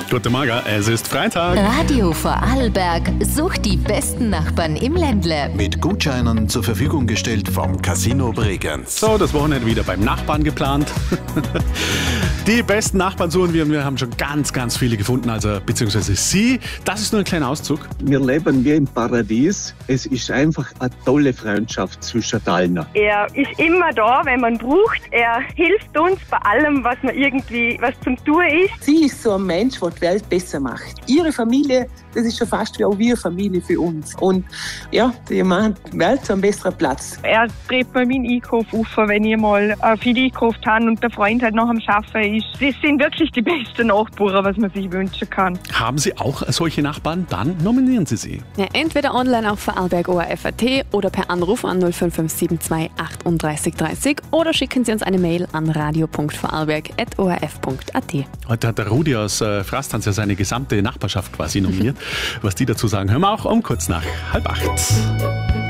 Guten Morgen, es ist Freitag. Radio Vorarlberg sucht die besten Nachbarn im Ländle. Mit Gutscheinen zur Verfügung gestellt vom Casino Bregenz. So, das Wochenende wieder beim Nachbarn geplant. Die besten Nachbarn suchen wir und wir haben schon ganz viele gefunden, also beziehungsweise Sie. Das ist nur ein kleiner Auszug. Wir leben wie im Paradies. Es ist einfach eine tolle Freundschaft zwischen allen. Er ist immer da, wenn man braucht. Er hilft uns bei allem, was zum Tun ist. Sie ist so ein Mensch, der die Welt besser macht. Ihre Familie, das ist schon fast wie auch wir Familie für uns. Und ja, die machen die Welt zu einem besseren Platz. Er trägt mal meinen Einkauf auf, wenn ich mal viel einkauft habe und der Freund halt noch am Arbeiten ist. Das sind wirklich die besten Nachbarn, was man sich wünschen kann. Haben Sie auch solche Nachbarn? Dann nominieren Sie sie. Ja, entweder online auf vorarlberg.orf.at oder per Anruf an 05572 38 30 oder schicken Sie uns eine Mail an radio.vorarlberg@orf.at. Heute hat der Rudi aus Frastanz ja seine gesamte Nachbarschaft quasi nominiert. Was die dazu sagen, hören wir auch um kurz nach 7:30.